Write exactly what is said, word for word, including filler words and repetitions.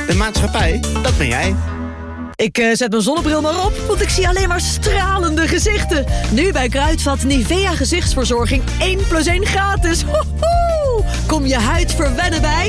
De maatschappij, dat ben jij. Ik uh, zet mijn zonnebril maar op, want ik zie alleen maar stralende gezichten. Nu bij Kruidvat Nivea gezichtsverzorging één plus één gratis. Ho, ho. Kom je huid verwennen bij